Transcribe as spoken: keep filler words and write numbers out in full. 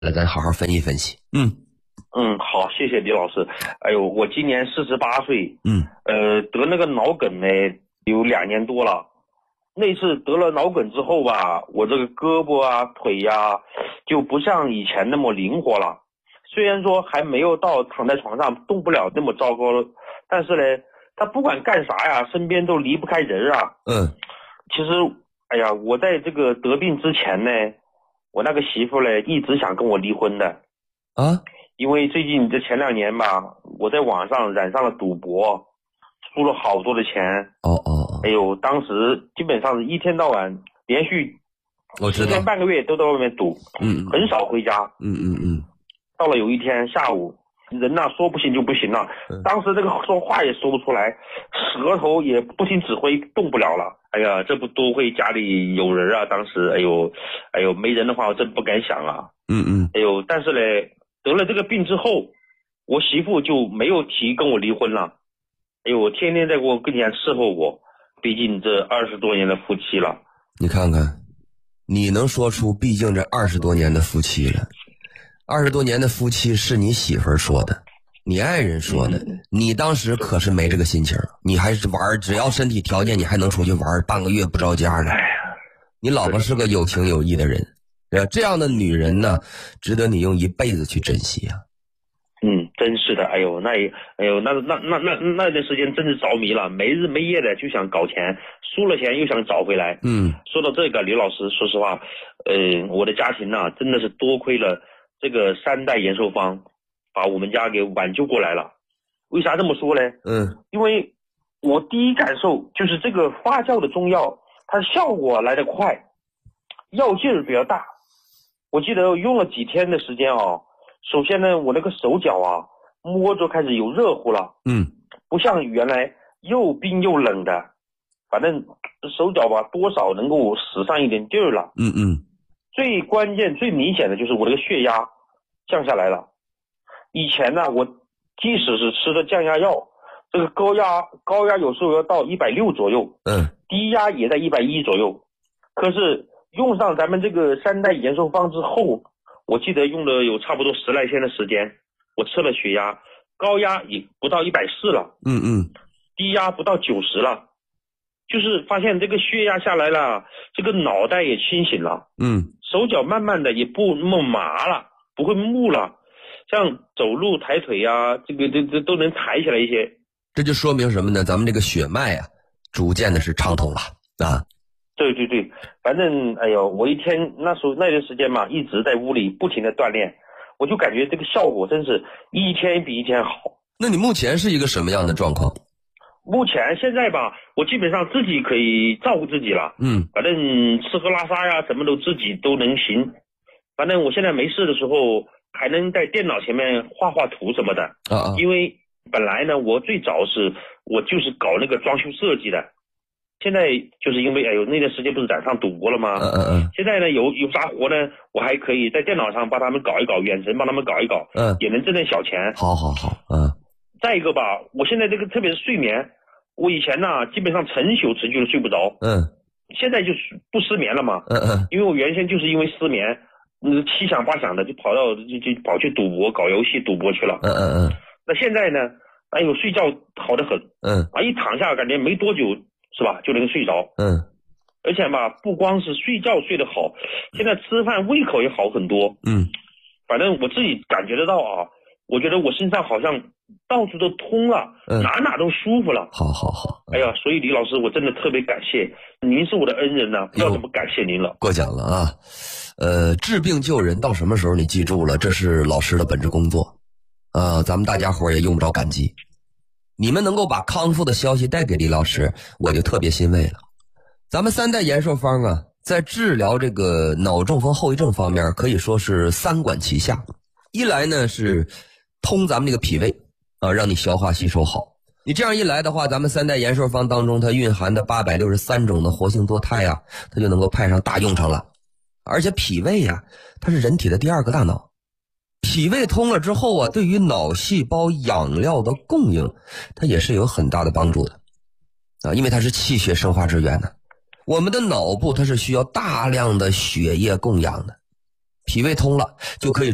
来，咱好好分析分析。嗯嗯，好，谢谢李老师。哎呦，我今年四十八岁， 嗯呃，得那个脑梗呢，有两年多了。那次得了脑梗之后吧，我这个胳膊啊、腿呀、啊，就不像以前那么灵活了。虽然说还没有到躺在床上动不了那么糟糕了，但是呢，他不管干啥呀，身边都离不开人啊。 嗯， 其实，哎呀，我在这个得病之前呢，我那个媳妇呢一直想跟我离婚的啊， 因为最近这前两年吧，我在网上染上了赌博，输了好多的钱。 哦哦哦， 哎呦，当时基本上是一天到晚连续十我知道， 天半个月都在外面赌， 嗯很少回家。 嗯嗯嗯到了有一天下午，人呐、说不行就不行了， 嗯当时这个说话也说不出来，舌头也不听指挥，动不了了。哎呀，这不多亏家里有人啊，当时哎呦，哎呦，没人的话我真不敢想啊。 嗯嗯， 哎呦，但是呢，得了这个病之后，我媳妇就没有提跟我离婚了。哎呦，我天天在我跟前伺候我，毕竟这二十多年的夫妻了。 你看看，你能说出毕竟这二十多年的夫妻了。二十多年的夫妻是你媳妇儿说的，你爱人说的， 嗯、 你当时可是没这个心情，你还是玩，只要身体条件，你还能出去玩半个月不着家呢。 哎呀， 你老婆是个有情有义的人，对吧？这样的女人呢，值得你用一辈子去珍惜啊。 嗯，真是的，哎呦，那也，哎呦，那那那那那段时间真是着迷了，没日没夜的就想搞钱，输了钱又想找回来。 嗯， 说到这个，刘老师，说实话，呃，我的家庭呐、啊，真的是多亏了这个三代延寿方，把我们家给挽救过来了。为啥这么说呢？ 嗯， 因为我第一感受就是这个发酵的中药，它效果来得快，药劲儿比较大。我记得用了几天的时间啊。首先呢，我那个手脚啊，摸着开始有热乎了， 嗯， 不像原来又冰又冷的，反正手脚吧，多少能够使上一点劲儿了。 嗯嗯， 最关键、最明显的就是我这个血压降下来了。以前呢，我即使是吃的降压药，这个高压高压有时候要到一百六左右， 嗯， 低压也在一百一左右。可是用上咱们这个三代延寿方之后，我记得用了有差不多十来天的时间，我测了血压，高压也不到一百四了， 嗯嗯， 低压不到九十了，就是发现这个血压下来了，这个脑袋也清醒了， 嗯， 手脚慢慢的也不那么麻了，不会木了，像走路抬腿呀、啊，这个这这都能抬起来一些。 这就说明什么呢？咱们这个血脉啊，逐渐的是畅通了啊。 对对对，反正哎呦，我一天那时候那段时间嘛，一直在屋里不停的锻炼，我就感觉这个效果真是一天比一天好。 那你目前是一个什么样的状况？ 目前现在吧，我基本上自己可以照顾自己了， 嗯， 反正吃喝拉撒呀，什么都自己都能行。反正我现在没事的时候，还能在电脑前面画画图什么的。 啊啊， 因为本来呢，我最早是我就是搞那个装修设计的。现在就是因为哎呦那段时间不是染上赌博了吗？ 嗯嗯嗯， 现在呢有有啥活呢，我还可以在电脑上帮他们搞一搞，远程帮他们搞一搞， 嗯， 也能挣点小钱。 好好好，嗯。 再一个吧，我现在这个特别是睡眠，我以前呢基本上成宿持续的睡不着， 嗯， 现在就是不失眠了嘛。 嗯嗯， 因为我原先就是因为失眠，嗯，七想八想的就跑到就就跑去赌博，搞游戏赌博去了。 嗯嗯嗯， 那现在呢，哎呦睡觉好得很， 嗯啊一躺下感觉没多久。是吧？就能睡着。 嗯， 而且吧，不光是睡觉睡得好，现在吃饭胃口也好很多。 嗯， 反正我自己感觉得到啊，我觉得我身上好像到处都通了， 嗯， 哪哪都舒服了。 好好好。 哎呀，所以李老师，我真的特别感谢您，是我的恩人呢、啊，不知道怎么感谢您了。 过奖了啊，呃，治病救人到什么时候你记住了，这是老师的本职工作，啊，咱们大家伙也用不着感激。你们能够把康复的消息带给李老师，我就特别欣慰了。咱们三代延寿方啊，在治疗这个脑中风后遗症方面可以说是三管齐下。一来呢是通咱们这个脾胃啊，让你消化吸收好。你这样一来的话，咱们三代延寿方当中它蕴含的八百六十三种的活性多肽啊，它就能够派上大用场了。而且脾胃啊，它是人体的第二个大脑。脾胃通了之后啊，对于脑细胞养料的供应，它也是有很大的帮助的啊，因为它是气血生化之源呢。我们的脑部它是需要大量的血液供养的，脾胃通了就可以